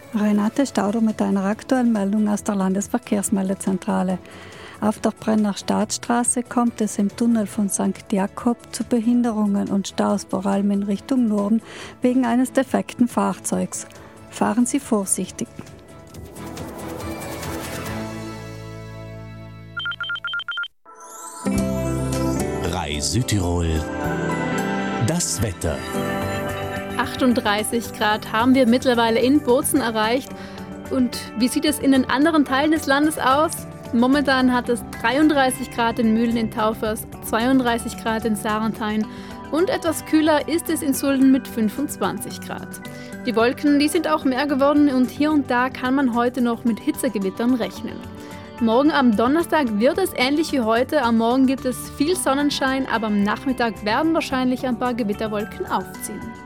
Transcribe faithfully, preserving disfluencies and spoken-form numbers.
Renate Stauder mit einer aktuellen Meldung aus der Landesverkehrsmeldezentrale. Auf der Brenner Staatsstraße kommt es im Tunnel von Sankt Jakob zu Behinderungen und Staus, vor allem in Richtung Norden, wegen eines defekten Fahrzeugs. Fahren Sie vorsichtig. Rai Südtirol. Das Wetter. achtunddreißig Grad haben wir mittlerweile in Bozen erreicht. Und wie sieht es in den anderen Teilen des Landes aus? Momentan hat es dreiunddreißig Grad in Mühlen in Taufers, zweiunddreißig Grad in Sarenthain und etwas kühler ist es in Sulden mit fünfundzwanzig Grad. Die Wolken, die sind auch mehr geworden und hier und da kann man heute noch mit Hitzegewittern rechnen. Morgen am Donnerstag wird es ähnlich wie heute. Am Morgen gibt es viel Sonnenschein, aber am Nachmittag werden wahrscheinlich ein paar Gewitterwolken aufziehen.